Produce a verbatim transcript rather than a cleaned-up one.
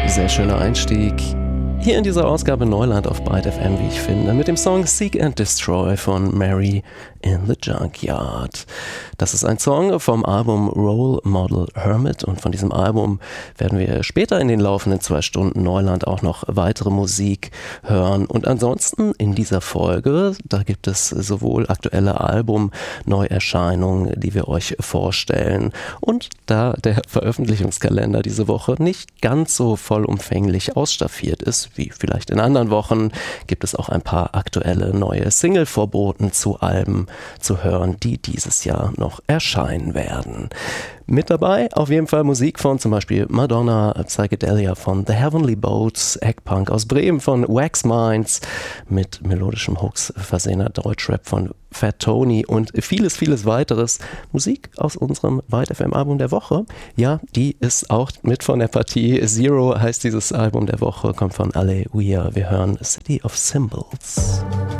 Sehr schöner Einstieg. Hier in dieser Ausgabe Neuland auf Byte F M, wie ich finde, mit dem Song Seek and Destroy von Mary in the Junkyard. Das ist ein Song vom Album Role Model Hermit und von diesem Album werden wir später in den laufenden zwei Stunden Neuland auch noch weitere Musik hören. Und ansonsten in dieser Folge, da gibt es sowohl aktuelle Album-Neuerscheinungen, die wir euch vorstellen, und da der Veröffentlichungskalender diese Woche nicht ganz so vollumfänglich ausstaffiert ist, wie vielleicht in anderen Wochen, gibt es auch ein paar aktuelle neue Single-Vorboten zu Alben zu hören, die dieses Jahr noch erscheinen werden. Mit dabei auf jeden Fall Musik von zum Beispiel Madonna, Psychedelia von The Heavenly Boats, Eggpunk aus Bremen von Wax Minds, mit melodischem Hooks versehener Deutschrap von Fat Tony und vieles, vieles weiteres. Musik aus unserem Byte F M Album der Woche, ja, die ist auch mit von der Partie. Zero heißt dieses Album der Woche, kommt von Aleluia. Wir hören City of Symbols.